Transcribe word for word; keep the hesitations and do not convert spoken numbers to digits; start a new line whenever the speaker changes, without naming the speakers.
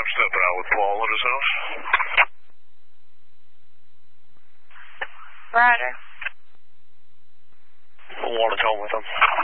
I'm stepping out with Paul at his house.
Roger.
I want to come with him.